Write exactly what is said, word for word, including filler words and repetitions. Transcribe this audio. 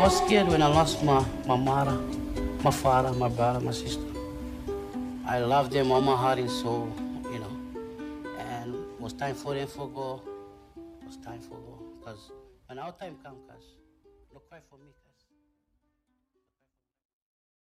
was scared when I lost my, my mother, my father, my brother, my sister. I love them all my heart and soul, you know. And it was time for them to go. It was time for go. Because when our time comes, cuz, look cry for me, cuz.